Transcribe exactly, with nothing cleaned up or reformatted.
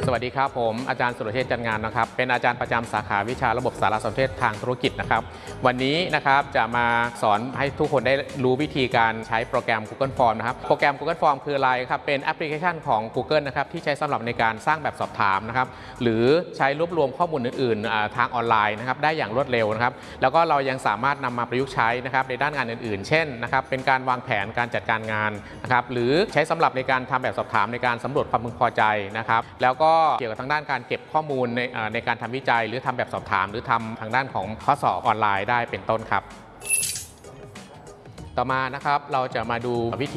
วัสดีครับผมอาจารย์สุรเชษฐ์จันงานนะครับเป็นอาจารย์ประจำสาขาวิชาระบบสารสนเทศทางธุรกิจนะครับวันนี้นะครับจะมาสอนให้ทุกคนได้รู้วิธีการใช้โปรแกรม Google Form นะครับโปรแกรม Google Form คืออะไรครับเป็นแอปพลิเคชันของ Google นะครับที่ใช้สำหรับในการสร้างแบบสอบถามนะครับหรือใช้รวบรวมข้อมูลอื่นๆทางออนไลน์นะครับได้อย่างรวดเร็วนะครับแล้วก็เรายังสามารถนำมาประยุกต์ใช้นะครับในด้านงานอื่นๆเช่นนะครับเป็นการวางแผนการจัดการงานนะครับหรือใช้สำหรับในการทำแบบสอบถามในการสำรวจความพึงพอใจนะครับแล้วก็เกี่ยวกับทางด้านการเก็บข้อมูลในในการทำวิจัยหรือทำแบบสอบถามหรือทำทางด้านของข้อสอบออนไลน์ได้เป็นต้นครับต่อมานะครับเราจะมาดูวิธี